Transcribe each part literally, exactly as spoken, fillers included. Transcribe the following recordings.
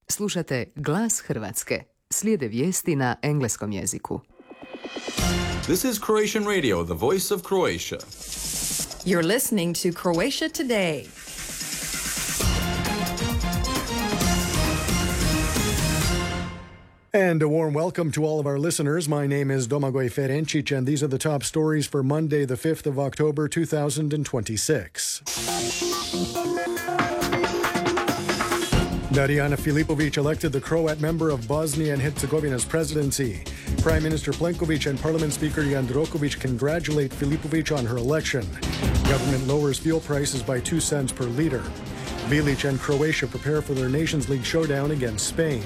Slušate Glas Hrvatske. Slijede vijesti na engleskom jeziku. This is Croatian Radio, the voice of Croatia. You're listening to Croatia Today. And a warm welcome to all of our listeners. My name is Domagoj Ferencic, and these are the top stories for Monday, the fifth of October, two thousand twenty-six. Darijana Filipović elected the Croat member of Bosnia and Herzegovina's presidency. Prime Minister Plenković and Parliament Speaker Jandroković congratulate Filipović on her election. Government lowers fuel prices by two cents per liter. Bilic and Croatia prepare for their Nations League showdown against Spain.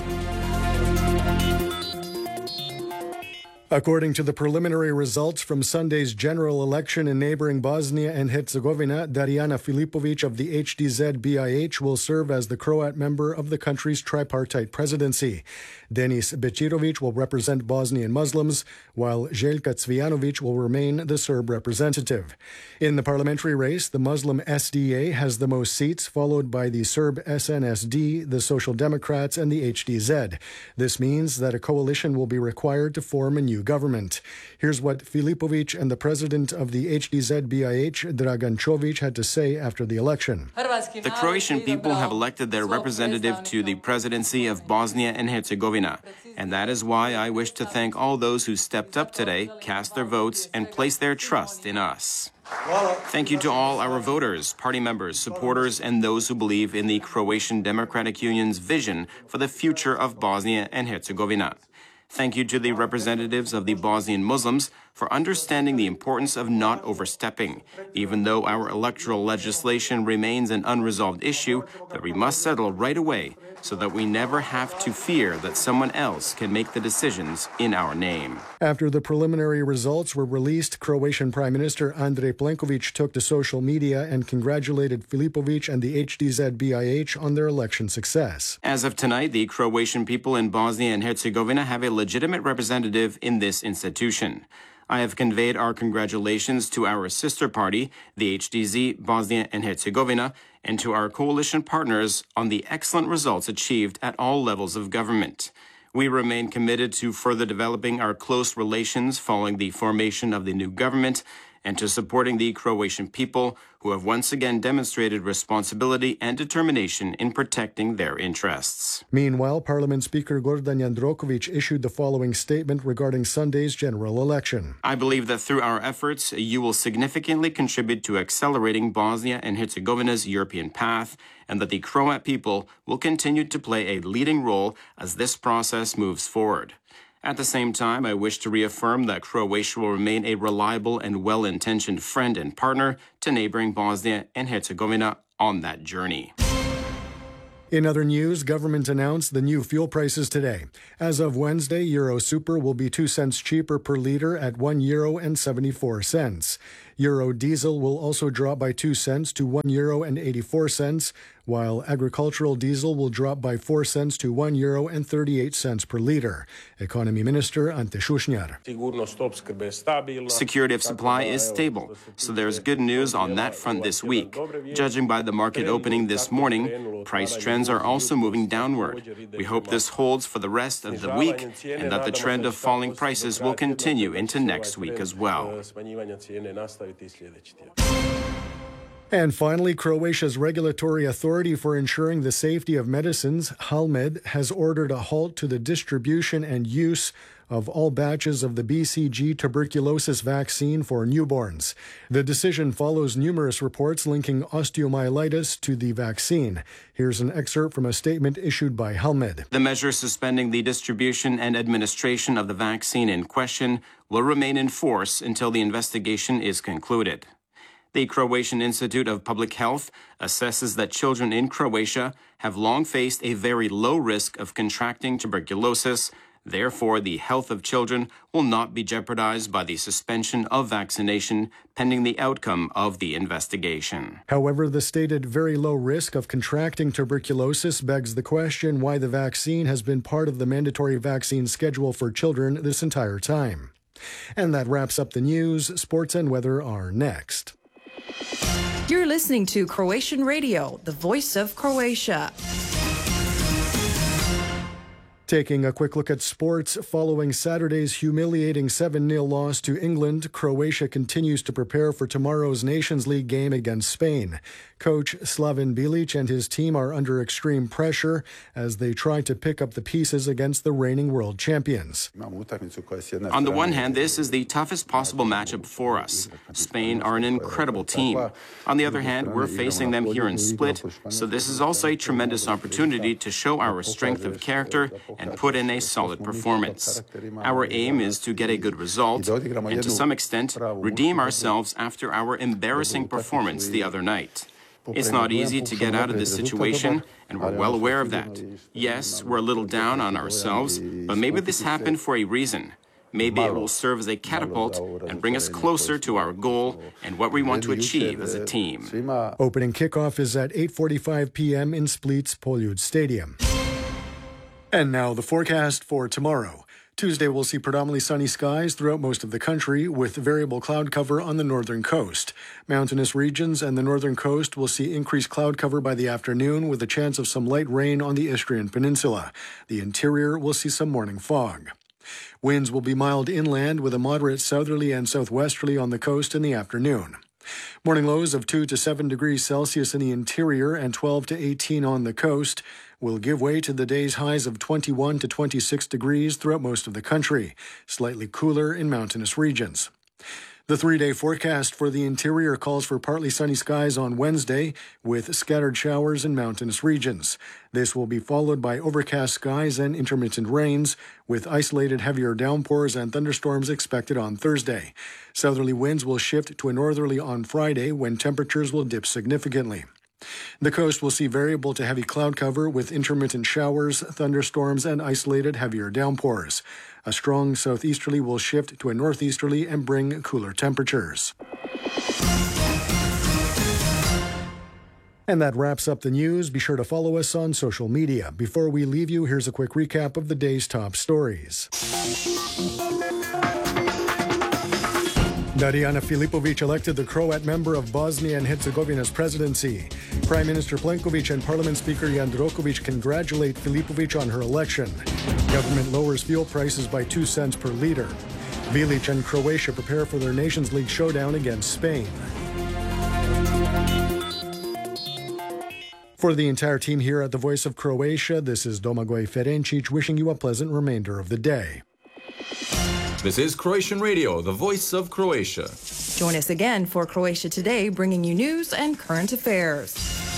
According to the preliminary results from Sunday's general election in neighboring Bosnia and Herzegovina, Darijana Filipović of the H D Z B I H will serve as the Croat member of the country's tripartite presidency. Denis Bećirović will represent Bosnian Muslims, while Željka Cvijanović will remain the Serb representative. In the parliamentary race, the Muslim S D A has the most seats, followed by the Serb S N S D, the Social Democrats, and the H D Z. This means that a coalition will be required to form a new government. Here's what Filipović and the president of the H D Z B I H, Dragan Čović, had to say after the election. The Croatian people have elected their representative to the presidency of Bosnia and Herzegovina, and that is why I wish to thank all those who stepped up today, cast their votes, and placed their trust in us. Thank you to all our voters, party members, supporters, and those who believe in the Croatian Democratic Union's vision for the future of Bosnia and Herzegovina. Thank you to the representatives of the Bosnian Muslims for understanding the importance of not overstepping, even though our electoral legislation remains an unresolved issue that we must settle right away so that we never have to fear that someone else can make the decisions in our name. After the preliminary results were released, Croatian Prime Minister Andrej Plenković took to social media and congratulated Filipović and the H D Z B I H on their election success. As of tonight, the Croatian people in Bosnia and Herzegovina have a legitimate representative in this institution. I have conveyed our congratulations to our sister party, the H D Z Bosnia and Herzegovina, and to our coalition partners on the excellent results achieved at all levels of government. We remain committed to further developing our close relations following the formation of the new government and to supporting the Croatian people who have once again demonstrated responsibility and determination in protecting their interests. Meanwhile, Parliament Speaker Gordan Jandroković issued the following statement regarding Sunday's general election. I believe that through our efforts, you will significantly contribute to accelerating Bosnia and Herzegovina's European path, and that the Croat people will continue to play a leading role as this process moves forward. At the same time, I wish to reaffirm that Croatia will remain a reliable and well-intentioned friend and partner to neighboring Bosnia and Herzegovina on that journey. In other news, government announced the new fuel prices today. As of Wednesday, Euro Super will be two cents cheaper per liter at one euro and seventy-four cents. Euro Diesel will also drop by two cents to one euro and eighty-four cents, while agricultural diesel will drop by four cents to one euro and thirty-eight cents per liter. Economy Minister Ante Šušnjar. Security of supply is stable, so there's good news on that front this week. Judging by the market opening this morning, price trends are also moving downward. We hope this holds for the rest of the week and that the trend of falling prices will continue into next week as well. And finally, Croatia's regulatory authority for ensuring the safety of medicines, Halmed, has ordered a halt to the distribution and use of all batches of the B C G tuberculosis vaccine for newborns. The decision follows numerous reports linking osteomyelitis to the vaccine. Here's an excerpt from a statement issued by Halmed. The measure suspending the distribution and administration of the vaccine in question will remain in force until the investigation is concluded. The Croatian Institute of Public Health assesses that children in Croatia have long faced a very low risk of contracting tuberculosis. Therefore, the health of children will not be jeopardized by the suspension of vaccination pending the outcome of the investigation. However, the stated very low risk of contracting tuberculosis begs the question why the vaccine has been part of the mandatory vaccine schedule for children this entire time. And that wraps up the news. Sports and weather are next. You're listening to Croatian Radio, the voice of Croatia. Taking a quick look at sports, following Saturday's humiliating seven nil loss to England, Croatia continues to prepare for tomorrow's Nations League game against Spain. Coach Slaven Bilic and his team are under extreme pressure as they try to pick up the pieces against the reigning world champions. On the one hand, this is the toughest possible matchup for us. Spain are an incredible team. On the other hand, we're facing them here in Split, so this is also a tremendous opportunity to show our strength of character and put in a solid performance. Our aim is to get a good result and, to some extent, redeem ourselves after our embarrassing performance the other night. It's not easy to get out of this situation, and we're well aware of that. Yes, we're a little down on ourselves, but maybe this happened for a reason. Maybe it will serve as a catapult and bring us closer to our goal and what we want to achieve as a team. Opening kickoff is at eight forty-five p.m. in Split's Poljud Stadium. And now the forecast for tomorrow. Tuesday will see predominantly sunny skies throughout most of the country with variable cloud cover on the northern coast. Mountainous regions and the northern coast will see increased cloud cover by the afternoon with a chance of some light rain on the Istrian Peninsula. The interior will see some morning fog. Winds will be mild inland with a moderate southerly and southwesterly on the coast in the afternoon. Morning lows of two to seven degrees Celsius in the interior and twelve to eighteen on the coast will give way to the day's highs of twenty-one to twenty-six degrees throughout most of the country, slightly cooler in mountainous regions. The three-day forecast for the interior calls for partly sunny skies on Wednesday with scattered showers in mountainous regions. This will be followed by overcast skies and intermittent rains with isolated heavier downpours and thunderstorms expected on Thursday. Southerly winds will shift to a northerly on Friday when temperatures will dip significantly. The coast will see variable to heavy cloud cover with intermittent showers, thunderstorms, and isolated heavier downpours. A strong southeasterly will shift to a northeasterly and bring cooler temperatures. And that wraps up the news. Be sure to follow us on social media. Before we leave you, here's a quick recap of the day's top stories. Dariana Filipovic elected the Croat member of Bosnia and Herzegovina's presidency. Prime Minister Plenković and Parliament Speaker Jandroković congratulate Filipovic on her election. Government lowers fuel prices by two cents per liter. Bilic and Croatia prepare for their Nations League showdown against Spain. For the entire team here at the Voice of Croatia, this is Domagoj Ferencic wishing you a pleasant remainder of the day. This is Croatian Radio, the voice of Croatia. Join us again for Croatia Today, bringing you news and current affairs.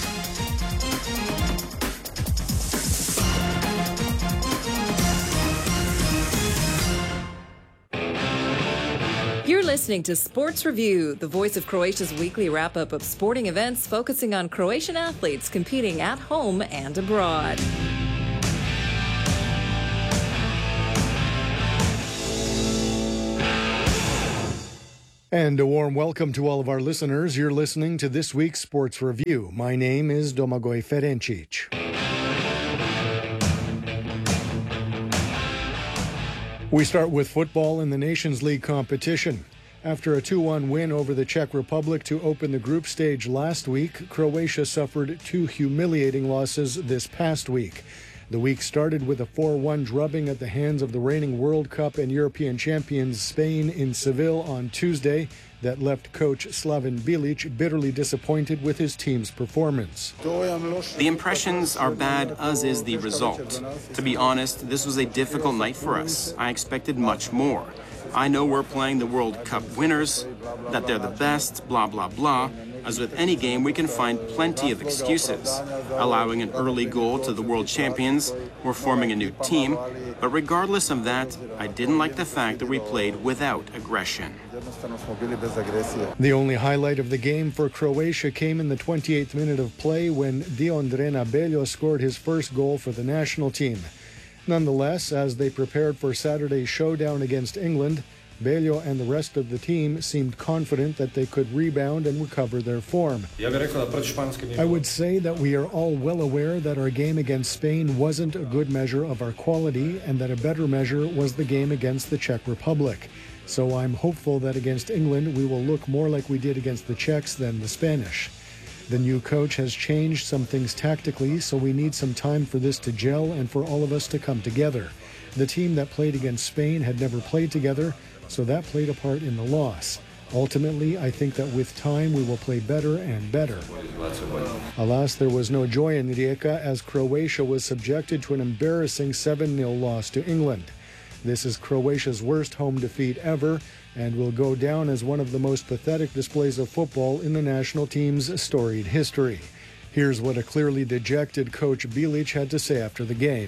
You're listening to Sports Review, the voice of Croatia's weekly wrap-up of sporting events focusing on Croatian athletes competing at home and abroad. And a warm welcome to all of our listeners. You're listening to this week's Sports Review. My name is Domagoj Ferencic. We start with football in the Nations League competition. After a two one win over the Czech Republic to open the group stage last week, Croatia suffered two humiliating losses this past week. The week started with a four one drubbing at the hands of the reigning World Cup and European champions Spain in Seville on Tuesday that left coach Slaven Bilic bitterly disappointed with his team's performance. The impressions are bad, as is the result. To be honest, this was a difficult night for us. I expected much more. I know we're playing the World Cup winners, that they're the best, blah, blah, blah. As with any game, we can find plenty of excuses. Allowing an early goal to the world champions, we're forming a new team. But regardless of that, I didn't like the fact that we played without aggression. The only highlight of the game for Croatia came in the twenty-eighth minute of play when Diondrena Beljo scored his first goal for the national team. Nonetheless, as they prepared for Saturday's showdown against England, Beljo and the rest of the team seemed confident that they could rebound and recover their form. I would say that we are all well aware that our game against Spain wasn't a good measure of our quality and that a better measure was the game against the Czech Republic. So I'm hopeful that against England we will look more like we did against the Czechs than the Spanish. The new coach has changed some things tactically, so we need some time for this to gel and for all of us to come together. The team that played against Spain had never played together, so that played a part in the loss. Ultimately, I think that with time we will play better and better. Alas, there was no joy in Rijeka as Croatia was subjected to an embarrassing seven nil loss to England. This is Croatia's worst home defeat ever and will go down as one of the most pathetic displays of football in the national team's storied history. Here's what a clearly dejected coach Bilic had to say after the game.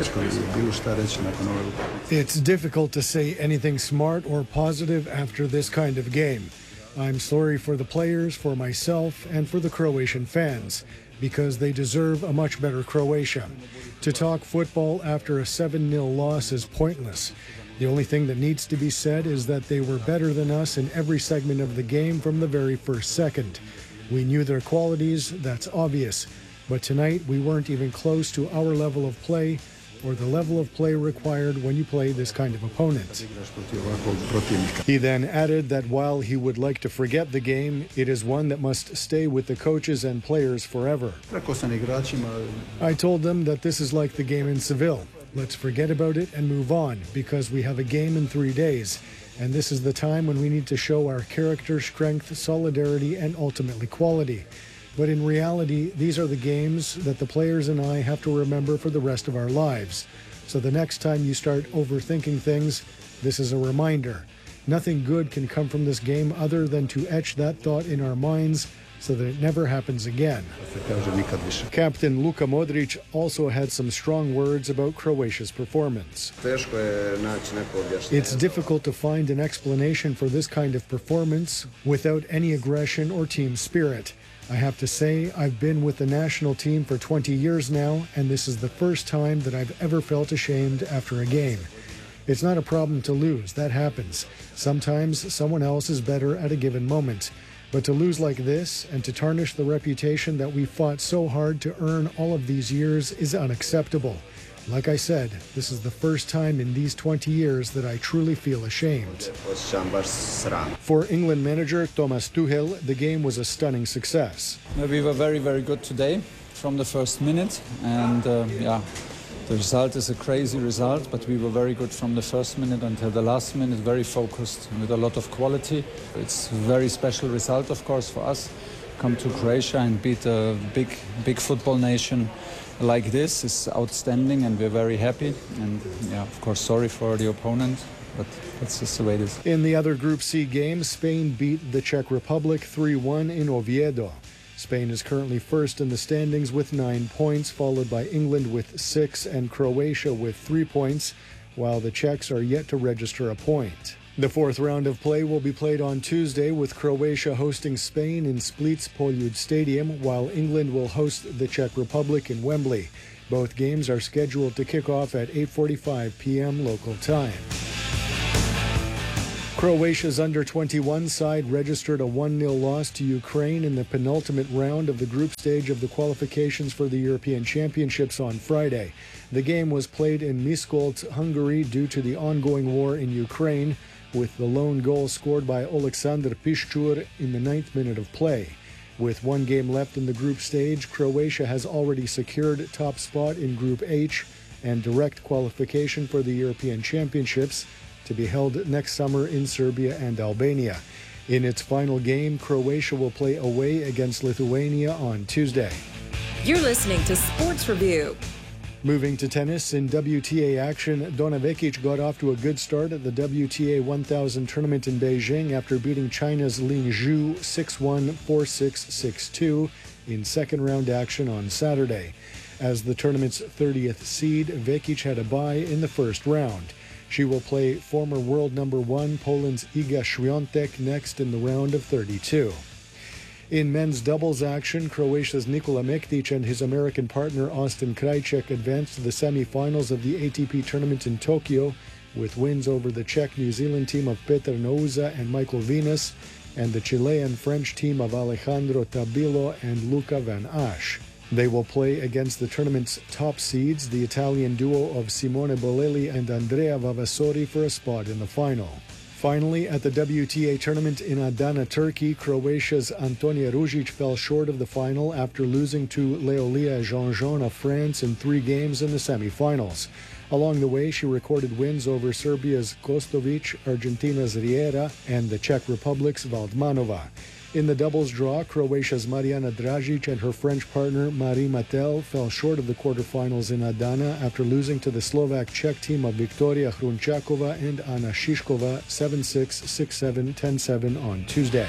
It's difficult to say anything smart or positive after this kind of game. I'm sorry for the players, for myself, and for the Croatian fans, because they deserve a much better Croatia. To talk football after a seven nil loss is pointless. The only thing that needs to be said is that they were better than us in every segment of the game from the very first second. We knew their qualities, that's obvious, but tonight we weren't even close to our level of play or the level of play required when you play this kind of opponent. He then added that while he would like to forget the game, it is one that must stay with the coaches and players forever. I told them that this is like the game in Seville. Let's forget about it and move on, because we have a game in three days. And this is the time when we need to show our character, strength, solidarity, and ultimately quality. But in reality, these are the games that the players and I have to remember for the rest of our lives. So the next time you start overthinking things, this is a reminder. Nothing good can come from this game other than to etch that thought in our minds so that it never happens again. Captain Luka Modric also had some strong words about Croatia's performance. It's difficult to find an explanation for this kind of performance without any aggression or team spirit. I have to say, I've been with the national team for twenty years now, and this is the first time that I've ever felt ashamed after a game. It's not a problem to lose, that happens. Sometimes someone else is better at a given moment. But to lose like this and to tarnish the reputation that we fought so hard to earn all of these years is unacceptable. Like I said, this is the first time in these twenty years that I truly feel ashamed. For England manager Thomas Tuchel, the game was a stunning success. We were very, very good today from the first minute, and uh, yeah, the result is a crazy result, but we were very good from the first minute until the last minute, very focused with a lot of quality. It's a very special result, of course, for us. Come to Croatia and beat a big, big football nation like this is outstanding, and we're very happy. And yeah, of course, sorry for the opponent, but that's just the way it is. In the other Group C game, Spain beat the Czech Republic three one in Oviedo. Spain is currently first in the standings with nine points, followed by England with six and Croatia with three points, while the Czechs are yet to register a point. The fourth round of play will be played on Tuesday, with Croatia hosting Spain in Split's Poljud Stadium, while England will host the Czech Republic in Wembley. Both games are scheduled to kick off at eight forty-five p.m. local time. Croatia's under twenty-one side registered a one nil loss to Ukraine in the penultimate round of the group stage of the qualifications for the European Championships on Friday. The game was played in Miskolc, Hungary, due to the ongoing war in Ukraine, with the lone goal scored by Oleksandr Piszczur in the ninth minute of play. With one game left in the group stage, Croatia has already secured top spot in Group H and direct qualification for the European Championships, to be held next summer in Serbia and Albania. In its final game, Croatia will play away against Lithuania on Tuesday. You're listening to Sports Review. Moving to tennis, in W T A action, Dona Vekic got off to a good start at the W T A one thousand tournament in Beijing after beating China's Lin Zhu six one, four six, six two in second-round action on Saturday. As the tournament's thirtieth seed, Vekic had a bye in the first round. She will play former world number one Poland's Iga Świątek next in the round of thirty-two. In men's doubles action, Croatia's Nikola Mektic and his American partner Austin Krajicek advanced to the semifinals of the A T P tournament in Tokyo, with wins over the Czech-New Zealand team of Petr Nouza and Michael Venus, and the Chilean-French team of Alejandro Tabilo and Luca Van Asch. They will play against the tournament's top seeds, the Italian duo of Simone Bolelli and Andrea Vavasori, for a spot in the final. Finally, at the W T A tournament in Adana, Turkey, Croatia's Antonija Ružić fell short of the final after losing to Leolia Jean-Jean of France in three games in the semifinals. Along the way, she recorded wins over Serbia's Kostovic, Argentina's Riera, and the Czech Republic's Valdmanova. In the doubles draw, Croatia's Mariana Dražić and her French partner Marie Matel fell short of the quarterfinals in Adana after losing to the Slovak-Czech team of Viktoria Hrunčáková and Anna Šišková seven six, six seven, ten seven on Tuesday.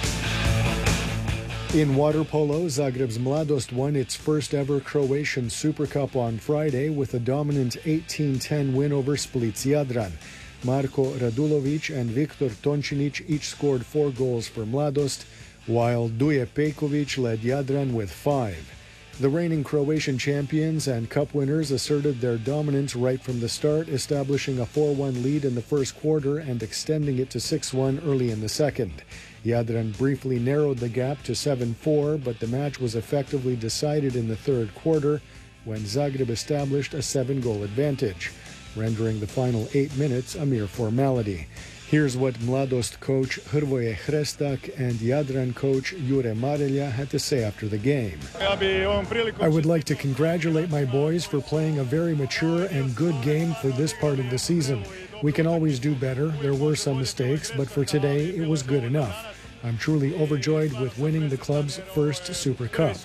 In water polo, Zagreb's Mladost won its first ever Croatian Super Cup on Friday with a dominant eighteen ten win over Split Jadran. Marko Radulović and Viktor Tončinić each scored four goals for Mladost, while Duje Pejković led Jadran with five. The reigning Croatian champions and cup winners asserted their dominance right from the start, establishing a four one lead in the first quarter and extending it to six one early in the second. Jadran briefly narrowed the gap to seven four, but the match was effectively decided in the third quarter when Zagreb established a seven-goal advantage, rendering the final eight minutes a mere formality. Here's what Mladost coach Hrvoje Hrestak and Jadran coach Jure Marelja had to say after the game. I would like to congratulate my boys for playing a very mature and good game for this part of the season. We can always do better. There were some mistakes, but for today it was good enough. I'm truly overjoyed with winning the club's first Super Cup.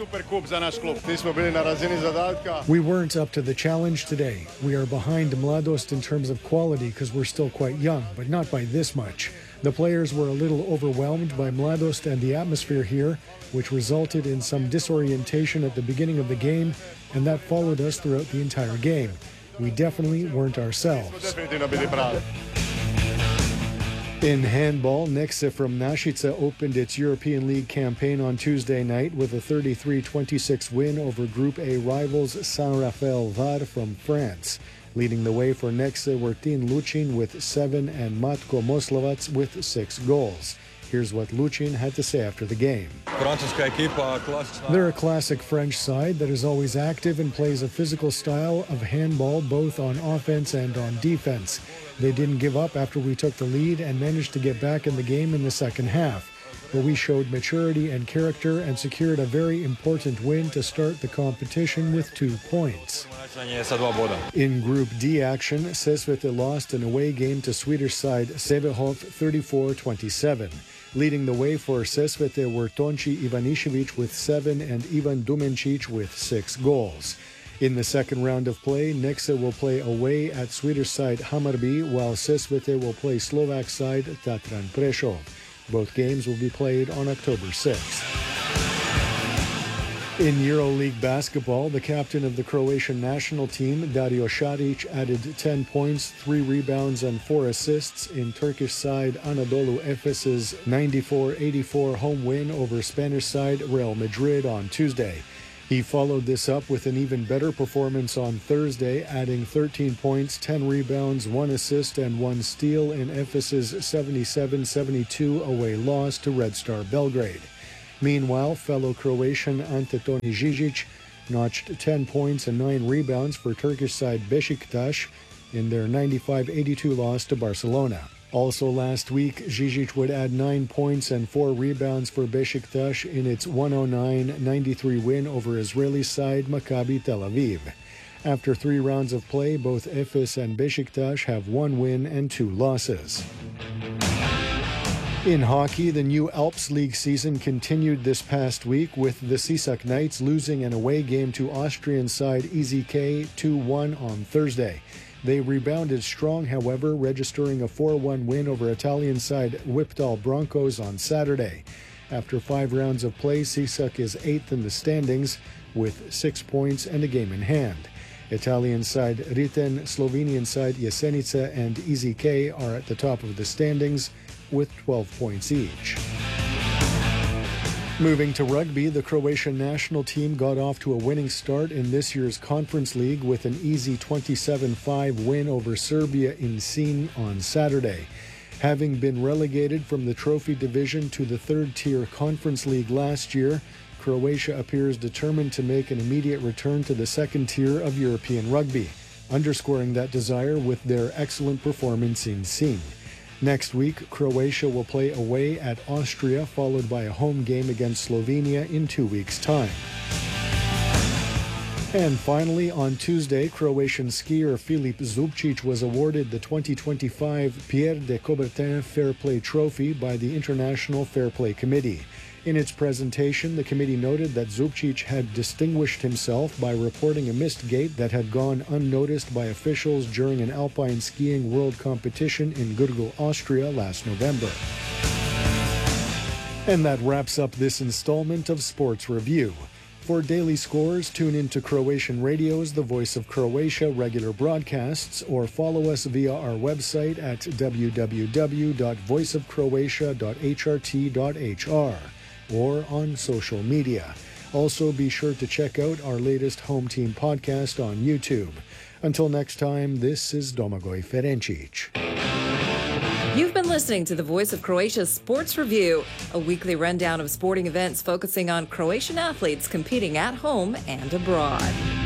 We weren't up to the challenge today. We are behind Mladost in terms of quality because we're still quite young, but not by this much. The players were a little overwhelmed by Mladost and the atmosphere here, which resulted in some disorientation at the beginning of the game, and that followed us throughout the entire game. We definitely weren't ourselves. In handball, Nexe from Nashica opened its European League campaign on Tuesday night with a thirty-three twenty-six win over Group A rivals Saint-Raphael Var from France. Leading the way for Nexe were Tin Lucin with seven and Matko Moslovac with six goals. Here's what Lucin had to say after the game. They're a classic French side that is always active and plays a physical style of handball both on offense and on defense. They didn't give up after we took the lead and managed to get back in the game in the second half. But we showed maturity and character and secured a very important win to start the competition with two points. In Group D action, Sesvete lost an away game to Swedish side Sävehof thirty-four twenty-seven. Leading the way for Sesvete were Tonči Ivanišević with seven and Ivan Dumencic with six goals. In the second round of play, Nexe will play away at Swedish side Hammarby, while Sesvete will play Slovak side Tatran Prešov. Both games will be played on October sixth. In EuroLeague basketball, the captain of the Croatian national team, Dario Šarić, added ten points, three rebounds, and four assists in Turkish side Anadolu Efes's ninety-four eighty-four home win over Spanish side Real Madrid on Tuesday. He followed this up with an even better performance on Thursday, adding thirteen points, ten rebounds, one assist, and one steal in Efes's seventy-seven seventy-two away loss to Red Star Belgrade. Meanwhile, fellow Croatian Ante Toni Žižić notched ten points and nine rebounds for Turkish side Beşiktaş in their ninety-five eighty-two loss to Barcelona. Also last week, Žižić would add nine points and four rebounds for Beşiktaş in its one oh nine ninety-three win over Israeli side Maccabi Tel Aviv. After three rounds of play, both Efes and Beşiktaş have one win and two losses. In hockey, the new Alps League season continued this past week with the Sisak Knights losing an away game to Austrian side E Z K two one on Thursday. They rebounded strong, however, registering a four one win over Italian side Whiptal Broncos on Saturday. After five rounds of play, Sisak is eighth in the standings with six points and a game in hand. Italian side Riten, Slovenian side Jesenice, and E Z K are at the top of the standings with twelve points each. Moving to rugby, the Croatian national team got off to a winning start in this year's Conference League with an easy twenty-seven five win over Serbia in Sin on Saturday. Having been relegated from the trophy division to the third-tier Conference League last year, Croatia appears determined to make an immediate return to the second tier of European rugby, underscoring that desire with their excellent performance in Sin. Next week, Croatia will play away at Austria, followed by a home game against Slovenia in two weeks' time. And finally, on Tuesday, Croatian skier Filip Zubčić was awarded the twenty twenty-five Pierre de Coubertin Fair Play Trophy by the International Fair Play Committee. In its presentation, the committee noted that Zubčić had distinguished himself by reporting a missed gate that had gone unnoticed by officials during an alpine skiing world competition in Gurgel, Austria last November. And that wraps up this installment of Sports Review. For daily scores, tune into Croatian Radio's The Voice of Croatia regular broadcasts or follow us via our website at w w w dot voice of croatia dot h r t dot h r or on social media. Also, be sure to check out our latest Home Team podcast on YouTube. Until next time, this is Domagoj Ferencic. You've been listening to the Voice of Croatia's Sports Review, a weekly rundown of sporting events focusing on Croatian athletes competing at home and abroad.